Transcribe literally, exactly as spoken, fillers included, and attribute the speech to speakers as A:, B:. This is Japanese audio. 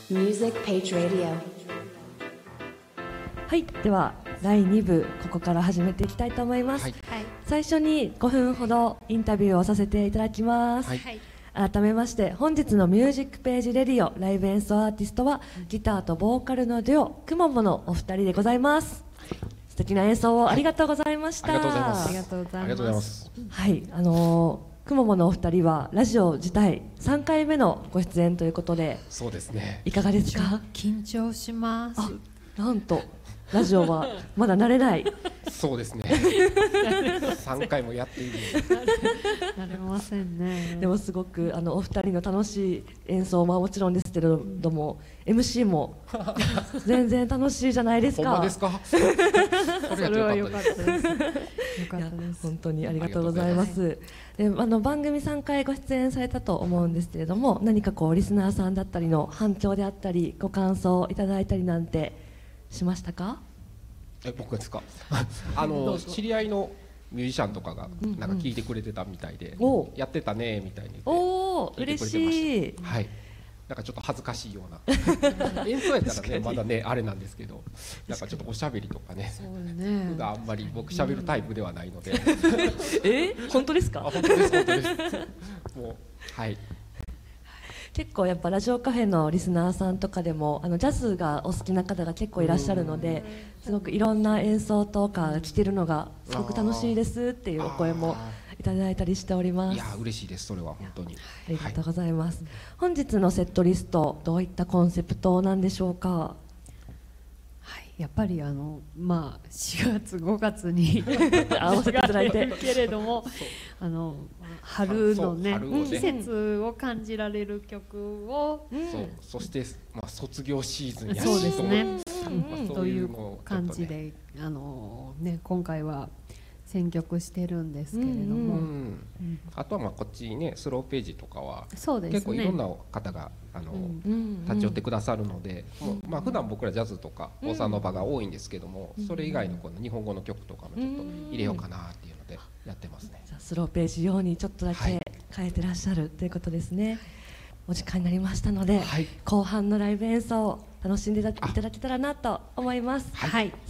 A: Music Page Radio。
B: はい、ではだいに部ここから始めていきたいと思います、
C: はい、
B: 最初にごふんほどインタビューをさせていただきます、
C: はい、
B: 改めまして本日のミュージックページレディオライブ演奏アーティストはギターとボーカルのデュオくもものお二人でございます。素敵な演奏をありがとうございました、
C: はい、ありがとうございます。
D: ありがとうございます。
C: ありがとうございます。
B: はい、あのー、くもものお二人はラジオ自体さんかいめのご出演ということで、
C: そうですね。
B: いかがですか？
D: 緊張します。
B: あ、なんとラジオはまだ慣れない。
C: そうですね。さんかいもやっている。
D: 慣れませんね。
B: でもすごくあのお二人の楽しい演奏ももちろんですけれども、エムシー も全然楽しいじゃないですか。
C: ほんまですか？それ
D: それは良かったです。良かったです。
B: 本当にありがとうございます。で、あの番組さんかいご出演されたと思うんですけれども、何かこうリスナーさんだったりの反響であったりご感想いただいたりなんてしましたか？
C: え、僕ですか？あの知り合いのミュージシャンとかがなんか聞いてくれてたみたいで、
B: うんうん、
C: やってたねみたいに
B: おお、嬉しい。
C: はい。なんかちょっと恥ずかしいような演奏やったらねまだねあれなんですけど、なんかちょっとおしゃべりとかね、
D: そうね、
C: 普段あんまり僕しゃべるタイプではないので、
B: え、本当ですか？
C: あ、本当です本当です。もうはい。
B: 結構やっぱラジオカフェのリスナーさんとかでもあのジャズがお好きな方が結構いらっしゃるので、すごくいろんな演奏とか聞けるのがすごく楽しいですっていうお声もいただいたりしております。
C: いや嬉しいです。それは本当に
B: ありがとうございます、はい、本日のセットリストどういったコンセプトなんでしょうか？
D: はい、やっぱりあのまあしがつごがつに
B: 合わせていただいて
D: けれども、あの春のね、
C: ね、
D: 季節を感じられる曲を、
C: うん、そう、そしてまあ卒業シーズンやし、
D: そうですね、
C: うん、
D: という感じで、あのね今回は選曲してるんですけれども、うんうん、
C: あとはまあこっちにねスローページとかは
D: そうですね、
C: 結構いろんな方があの、うん、立ち寄ってくださるので、うんうん、まあ普段僕らジャズとかボサノバが多いんですけども、うん、それ以外のこの日本語の曲とかもちょっと入れようかなっていうのでやってますね。
B: じゃあスローページ用にちょっとだけ変えてらっしゃるということですね。お時間になりましたので、はい、後半のライブ演奏を楽しんでいただけたらなと思います。
D: はい、はい